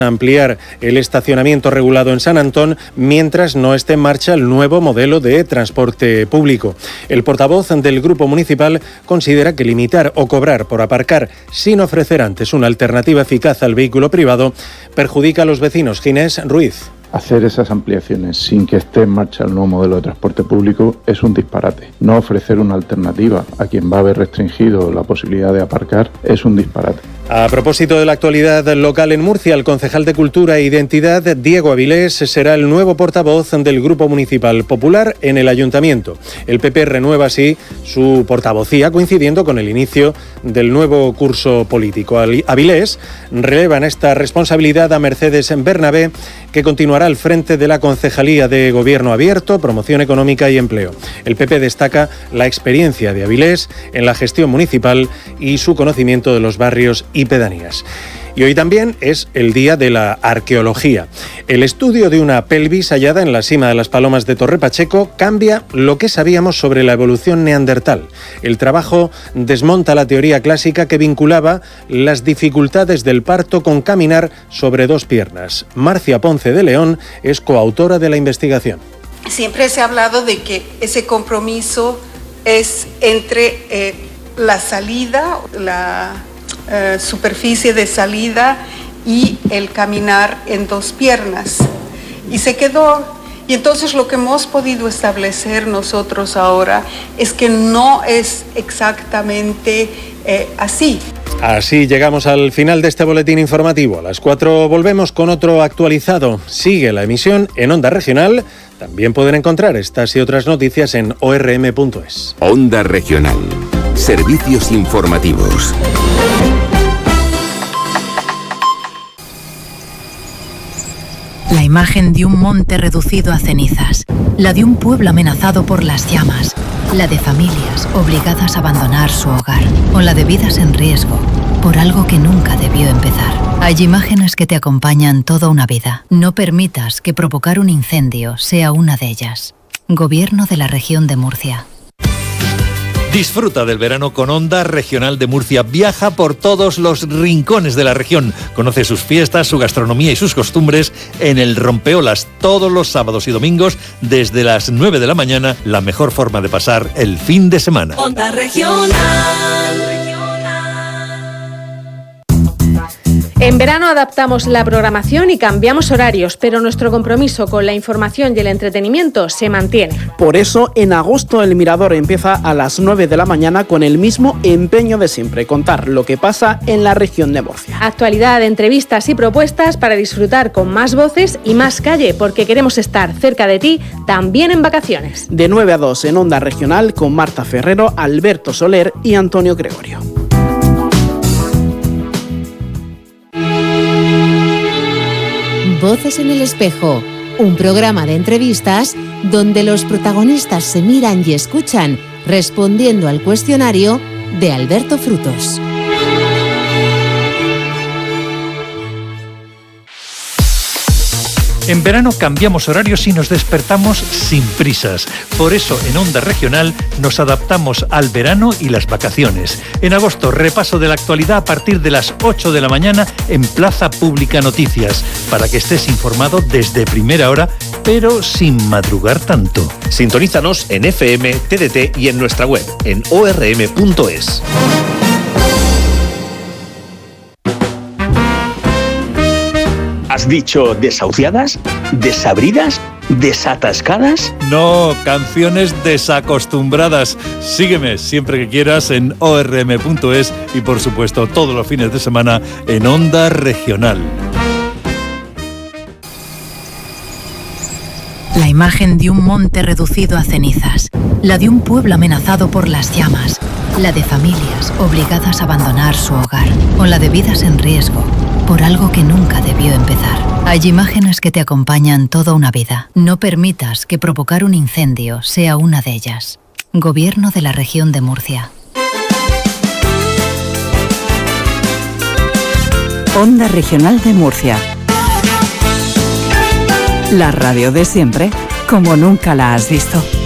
ampliar el estacionamiento regulado en San Antón mientras no esté en marcha el nuevo modelo de transporte público. El portavoz del Grupo Municipal considera que limitar o cobrar por aparcar sin ofrecer antes una alternativa eficaz al vehículo privado perjudica a los vecinos. Ginés Ruiz. Hacer esas ampliaciones sin que esté en marcha el nuevo modelo de transporte público es un disparate. No ofrecer una alternativa a quien va a haber restringido la posibilidad de aparcar es un disparate. A propósito de la actualidad local en Murcia, el concejal de Cultura e Identidad, Diego Avilés, será el nuevo portavoz del Grupo Municipal Popular en el Ayuntamiento. El PP renueva así su portavocía, coincidiendo con el inicio del nuevo curso político. Avilés releva en esta responsabilidad a Mercedes Bernabé, que continuará al frente de la Concejalía de Gobierno Abierto, Promoción Económica y Empleo. El PP destaca la experiencia de Avilés en la gestión municipal y su conocimiento de los barrios y pedanías. Y hoy también es el Día de la Arqueología. El estudio de una pelvis hallada en la cima de las Palomas de Torre Pacheco cambia lo que sabíamos sobre la evolución neandertal. El trabajo desmonta la teoría clásica que vinculaba las dificultades del parto con caminar sobre dos piernas. Marcia Ponce de León es coautora de la investigación. Siempre se ha hablado de que ese compromiso es entre la salida, la superficie de salida y el caminar en dos piernas. Y se quedó. Y entonces lo que hemos podido establecer nosotros ahora es que no es exactamente así. Así llegamos al final de este boletín informativo. A las 4 volvemos con otro actualizado. Sigue la emisión en Onda Regional. También pueden encontrar estas y otras noticias en orm.es. Onda Regional. Servicios informativos. La imagen de un monte reducido a cenizas, la de un pueblo amenazado por las llamas, la de familias obligadas a abandonar su hogar, o la de vidas en riesgo por algo que nunca debió empezar. Hay imágenes que te acompañan toda una vida. No permitas que provocar un incendio sea una de ellas. Gobierno de la Región de Murcia. Disfruta del verano con Onda Regional de Murcia. Viaja por todos los rincones de la región. Conoce sus fiestas, su gastronomía y sus costumbres en el Rompeolas todos los sábados y domingos desde las 9 de la mañana. La mejor forma de pasar el fin de semana. Onda Regional. En verano adaptamos la programación y cambiamos horarios, pero nuestro compromiso con la información y el entretenimiento se mantiene. Por eso, en agosto El Mirador empieza a las 9 de la mañana con el mismo empeño de siempre, contar lo que pasa en la región de Murcia. Actualidad, entrevistas y propuestas para disfrutar con más voces y más calle, porque queremos estar cerca de ti, también en vacaciones. De 9 a 2 en Onda Regional con Marta Ferrero, Alberto Soler y Antonio Gregorio. Voces en el espejo, un programa de entrevistas donde los protagonistas se miran y escuchan respondiendo al cuestionario de Alberto Frutos. En verano cambiamos horarios y nos despertamos sin prisas. Por eso en Onda Regional nos adaptamos al verano y las vacaciones. En agosto, repaso de la actualidad a partir de las 8 de la mañana en Plaza Pública Noticias, para que estés informado desde primera hora, pero sin madrugar tanto. Sintonízanos en FM, TDT y en nuestra web, en orm.es. ¿Has dicho desahuciadas? ¿Desabridas? ¿Desatascadas? No, canciones desacostumbradas. Sígueme siempre que quieras en orm.es y por supuesto todos los fines de semana en Onda Regional. La imagen de un monte reducido a cenizas, la de un pueblo amenazado por las llamas, la de familias obligadas a abandonar su hogar, o la de vidas en riesgo por algo que nunca debió empezar. Hay imágenes que te acompañan toda una vida. No permitas que provocar un incendio sea una de ellas. Gobierno de la Región de Murcia. Onda Regional de Murcia. La radio de siempre, como nunca la has visto.